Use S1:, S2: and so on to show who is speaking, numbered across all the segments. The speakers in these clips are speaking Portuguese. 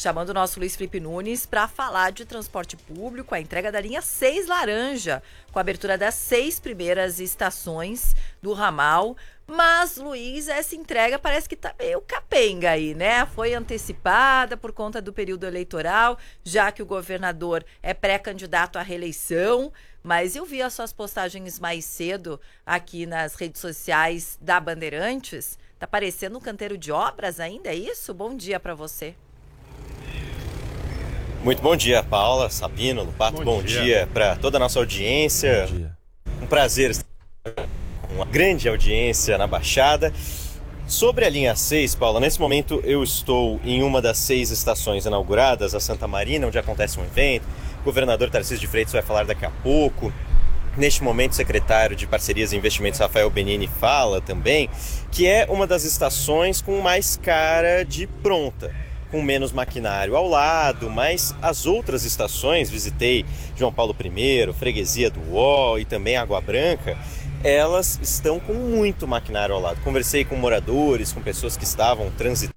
S1: chamando o nosso Luiz Felipe Nunes para falar de transporte público, a entrega da linha 6 laranja, com a abertura das 6 primeiras estações do ramal. Mas, Luiz, essa entrega parece que tá meio capenga aí, né? Foi antecipada por conta do período eleitoral, já que o governador é pré-candidato à reeleição. Mas eu vi as suas postagens mais cedo aqui nas redes sociais da Bandeirantes. Tá parecendo um canteiro de obras ainda, é isso? Bom dia para você.
S2: Muito bom dia, Paula, Sabino, Lupato. Bom dia para toda a nossa audiência. Bom dia. Um prazer estar com uma grande audiência na Baixada. Sobre a linha 6, Paula, nesse momento eu estou em uma das 6 estações inauguradas, a Santa Marina, onde acontece um evento. O governador Tarcísio de Freitas vai falar daqui a pouco. Neste momento, o secretário de Parcerias e Investimentos, Rafael Benini, fala também que é uma das estações com mais cara de pronta, com menos maquinário ao lado, mas as outras estações, visitei João Paulo I, Freguesia do Uó e também Água Branca, elas estão com muito maquinário ao lado. Conversei com moradores, com pessoas que estavam transitando.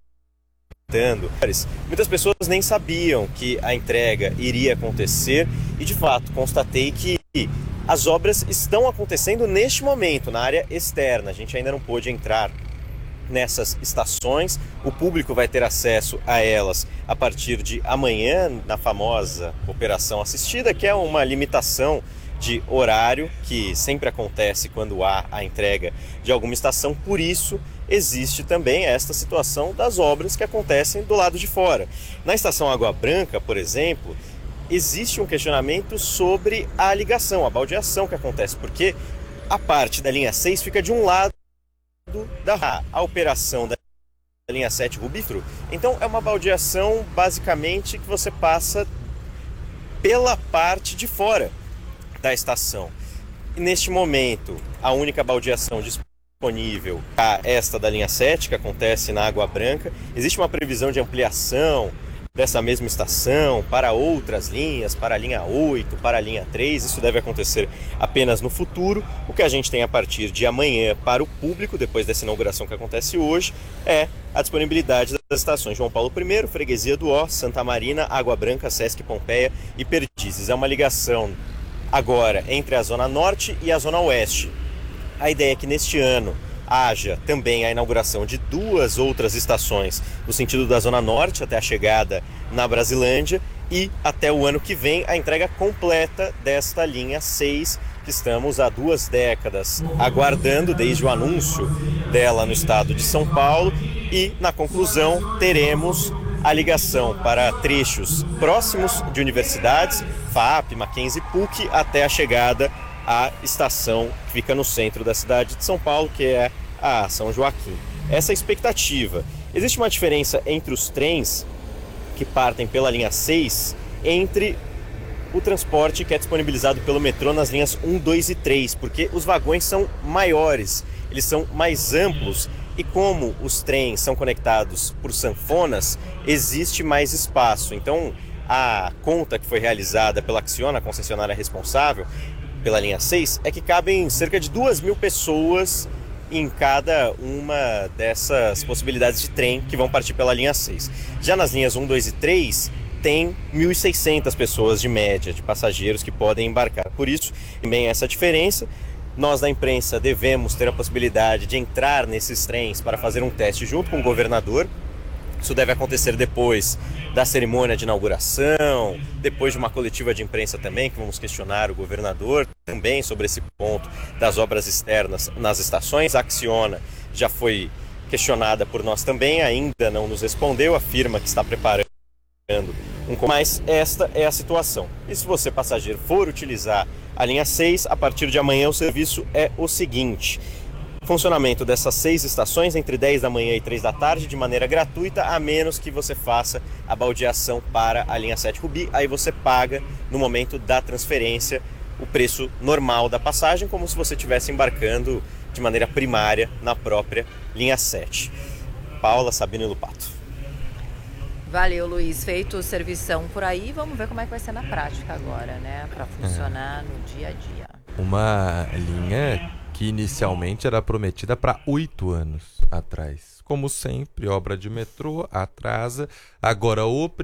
S2: Muitas pessoas nem sabiam que a entrega iria acontecer e, de fato, constatei que as obras estão acontecendo neste momento, na área externa. A gente ainda não pôde entrar nessas estações. O público vai ter acesso a elas a partir de amanhã, na famosa operação assistida, que é uma limitação de horário que sempre acontece quando há a entrega de alguma estação. Por isso, existe também esta situação das obras que acontecem do lado de fora. Na estação Água Branca, por exemplo, existe um questionamento sobre a ligação, a baldeação que acontece, porque a parte da linha 6 fica de um lado a operação da linha 7 Rubifro. Então é uma baldeação basicamente que você passa pela parte de fora da estação. E neste momento, a única baldeação disponível é esta da linha 7, que acontece na Água Branca. Existe uma previsão de ampliação dessa mesma estação para outras linhas, para a linha 8, para a linha 3. Isso deve acontecer apenas no futuro. O que a gente tem a partir de amanhã para o público, depois dessa inauguração que acontece hoje, é a disponibilidade das estações João Paulo I, Freguesia do Ó, Santa Marina, Água Branca, Sesc Pompeia e Perdizes. É uma ligação agora entre a Zona Norte e a Zona Oeste. A ideia é que neste ano haja também a inauguração de 2 outras estações no sentido da Zona Norte até a chegada na Brasilândia e até o ano que vem a entrega completa desta linha 6 que estamos há 2 décadas aguardando desde o anúncio dela no estado de São Paulo, e na conclusão teremos a ligação para trechos próximos de universidades, FAP, Mackenzie, PUC, até a chegada à estação que fica no centro da cidade de São Paulo, que é a São Joaquim. Essa é a expectativa. Existe uma diferença entre os trens que partem pela linha 6 entre o transporte que é disponibilizado pelo metrô nas linhas 1, 2 e 3, porque os vagões são maiores, eles são mais amplos e como os trens são conectados por sanfonas, existe mais espaço. Então, a conta que foi realizada pela Acciona, a concessionária responsável pela linha 6, é que cabem cerca de 2.000 pessoas em cada uma dessas possibilidades de trem que vão partir pela linha 6. Já nas linhas 1, 2 e 3, tem 1.600 pessoas de média, de passageiros que podem embarcar. Por isso, também essa diferença. Nós da imprensa devemos ter a possibilidade de entrar nesses trens para fazer um teste junto com o governador. Isso deve acontecer depois da cerimônia de inauguração, depois de uma coletiva de imprensa também, que vamos questionar o governador também sobre esse ponto das obras externas nas estações. A Acciona já foi questionada por nós também, ainda não nos respondeu, afirma que está preparando mas esta é a situação. E se você, passageiro, for utilizar a linha 6, a partir de amanhã o serviço é o seguinte: funcionamento dessas 6 estações entre 10 da manhã e 3 da tarde de maneira gratuita, a menos que você faça a baldeação para a linha 7 Rubi. Aí você paga no momento da transferência o preço normal da passagem, como se você estivesse embarcando de maneira primária na própria linha 7. Paula, Sabino e Lupato.
S1: Valeu, Luiz. Feito o servição por aí, vamos ver como é que vai ser na prática agora, né? Para funcionar no dia a dia.
S3: Uma linha que inicialmente era prometida para 8 anos atrás. Como sempre, obra de metrô atrasa. Agora o